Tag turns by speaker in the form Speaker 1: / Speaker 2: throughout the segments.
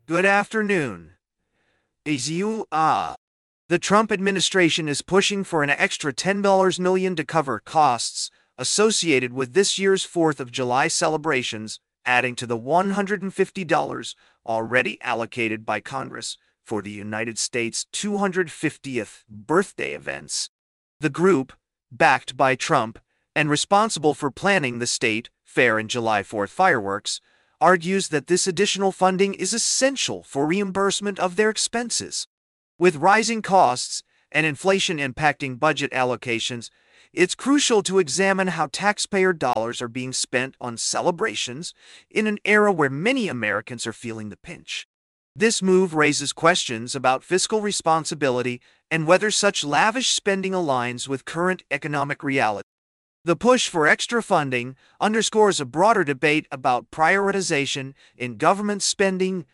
Speaker 1: Good afternoon. The Trump administration is pushing for an extra $10 million to cover costs associated with this year's 4th of July celebrations, adding to the $150 already allocated by Congress for the United States' 250th birthday events. The group, backed by Trump and responsible for planning the state fair and July 4th fireworks, argues that this additional funding is essential for reimbursement of their expenses. With rising costs and inflation impacting budget allocations, it's crucial to examine how taxpayer dollars are being spent on celebrations in an era where many Americans are feeling the pinch. This move raises questions about fiscal responsibility and whether such lavish spending aligns with current economic reality. The push for extra funding underscores a broader debate about prioritization in government spending.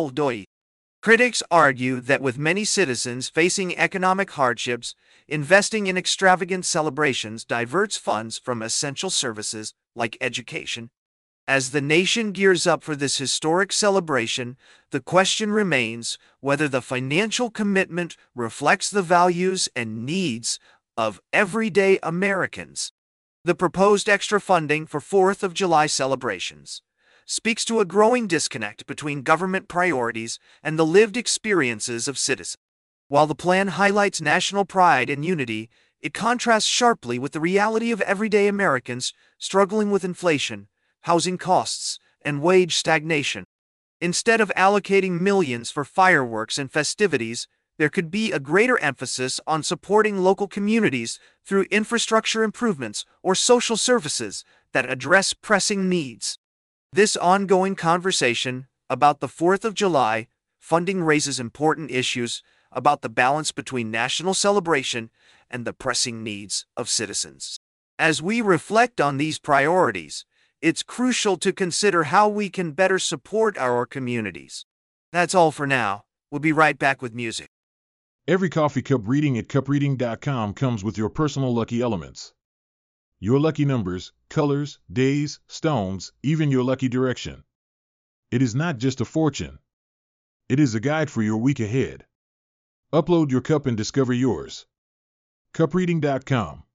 Speaker 1: Critics argue that with many citizens facing economic hardships, investing in extravagant celebrations diverts funds from essential services like education. As the nation gears up for this historic celebration, the question remains whether the financial commitment reflects the values and needs of everyday Americans. The proposed extra funding for 4th of July celebrations speaks to a growing disconnect between government priorities and the lived experiences of citizens. While the plan highlights national pride and unity, it contrasts sharply with the reality of everyday Americans struggling with inflation, housing costs, and wage stagnation. Instead of allocating millions for fireworks and festivities, there could be a greater emphasis on supporting local communities through infrastructure improvements or social services that address pressing needs. This ongoing conversation about the 4th of July funding raises important issues about the balance between national celebration and the pressing needs of citizens. As we reflect on these priorities, it's crucial to consider how we can better support our communities. That's all for now. We'll be right back with music.
Speaker 2: Every coffee cup reading at cupreading.com comes with your personal lucky elements. Your lucky numbers, colors, days, stones, even your lucky direction. It is not just a fortune. It is a guide for your week ahead. Upload your cup and discover yours. cupreading.com